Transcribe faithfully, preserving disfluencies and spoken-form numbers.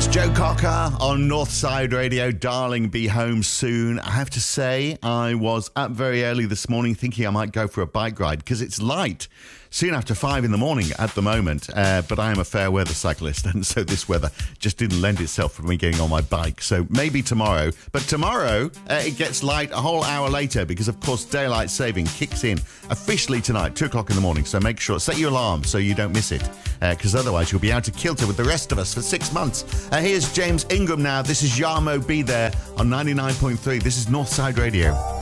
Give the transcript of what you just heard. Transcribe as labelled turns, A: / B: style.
A: That's Joe Cocker on Northside Radio. Darling, be home soon. I have to say, I was up very early this morning thinking I might go for a bike ride because it's light soon after five in the morning at the moment. Uh, but I am a fair weather cyclist, and so this weather just didn't lend itself for me getting on my bike. So maybe tomorrow. But tomorrow, uh, it gets light a whole hour later because, of course, daylight saving kicks in officially tonight, two o'clock in the morning. So make sure, set your alarm so you don't miss it, because uh, otherwise you'll be out of kilter with the rest of us for six months. Uh, here's James Ingram now. This is Yarmo Be There on ninety-nine point three. This is Northside Radio.